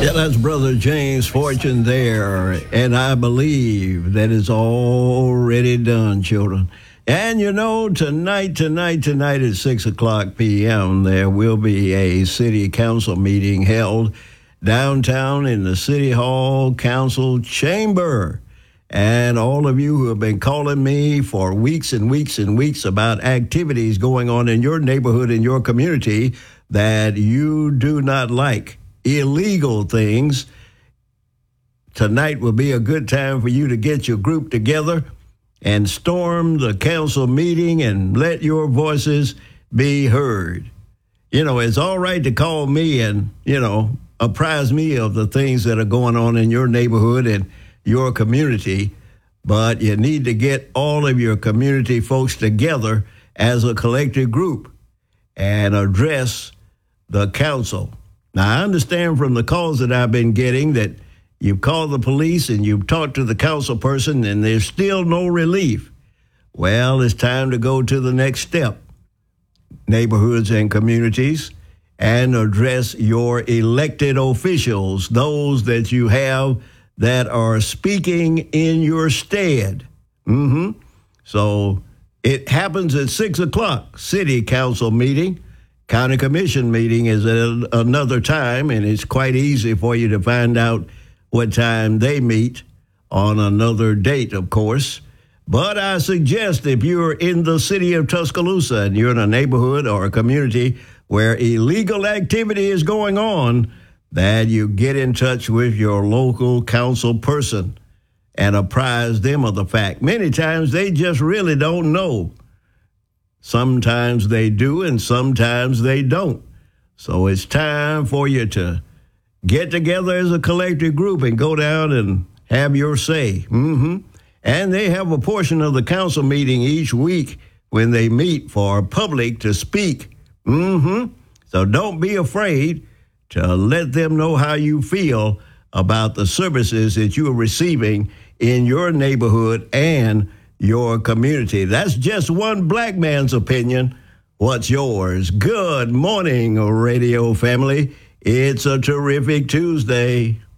Yeah, that's Brother James Fortune there, and I believe that is already done, children. And you know, tonight at 6 o'clock p.m., there will be a city council meeting held downtown in the City Hall Council Chamber. And all of you who have been calling me for weeks and weeks and weeks about activities going on in your neighborhood, in your community, that you do not like, illegal things, tonight will be a good time for you to get your group together and storm the council meeting and let your voices be heard. You know, it's all right to call me and, apprise me of the things that are going on in your neighborhood and your community, but you need to get all of your community folks together as a collective group and address the council. Now, I understand from the calls that I've been getting that you've called the police and you've talked to the council person and there's still no relief. Well, it's time to go to the next step, neighborhoods and communities, and address your elected officials, those that you have that are speaking in your stead. So it happens at 6 o'clock, city council meeting. County Commission meeting is at another time, and it's quite easy for you to find out what time they meet on another date, of course. But I suggest if you're in the city of Tuscaloosa and you're in a neighborhood or a community where illegal activity is going on, that you get in touch with your local council person and apprise them of the fact. Many times they just really don't know. Sometimes they do, and sometimes they don't. So it's time for you to get together as a collective group and go down and have your say. And they have a portion of the council meeting each week when they meet for public to speak. So don't be afraid to let them know how you feel about the services that you are receiving in your neighborhood and your community. That's just one black man's opinion. What's yours? Good morning, radio family. It's a terrific Tuesday.